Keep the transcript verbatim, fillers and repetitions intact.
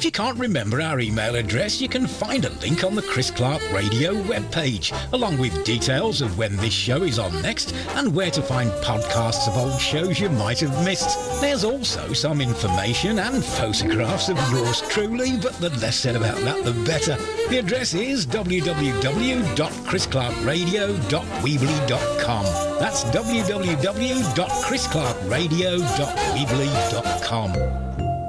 If you can't remember our email address, you can find a link on the Chris Clark Radio webpage, along with details of when this show is on next and where to find podcasts of old shows you might have missed. There's also some information and photographs of yours truly, but the less said about that, the better. The address is w w w dot chris clark radio dot weebly dot com. That's w w w dot chris clark radio dot weebly dot com.